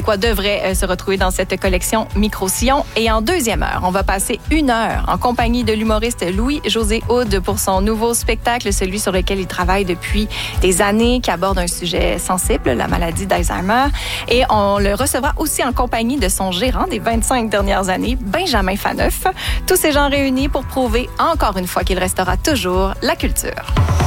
Québécois devrait se retrouver dans cette collection Micro-Sillon. Et en deuxième heure, on va passer 1 heure en compagnie de l'humoriste Louis-José Hood pour son nouveau spectacle, celui sur lequel il travaille depuis des années, qui aborde un sujet sensible, la maladie d'Alzheimer. Et on le recevra aussi en compagnie de son gérant des 25 dernières années, Benjamin Faneuf. Tous ces gens réunis pour prouver encore une fois qu'il restera toujours la culture.